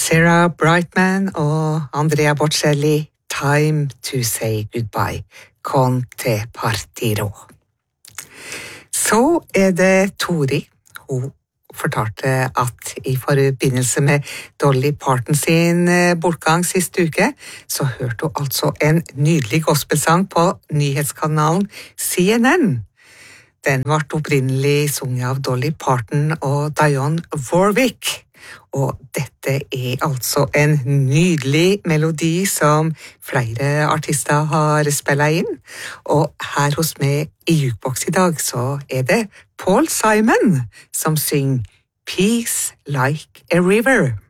Sarah Brightman og Andrea Bocelli, Time to say goodbye, con te partirò. Så det Tori, hun fortalte at i forbindelse med Dolly Parton sin bortgang siste uke, så hørte hun altså en nydelig gospelsang på nyhetskanalen CNN. Den ble opprinnelig sunget av Dolly Parton og Dionne Warwick. Og dette altså en nydelig melodi som flere artister har spillet inn. Og her hos meg i Jukebox i dag så det Paul Simon som synger Peace Like a River.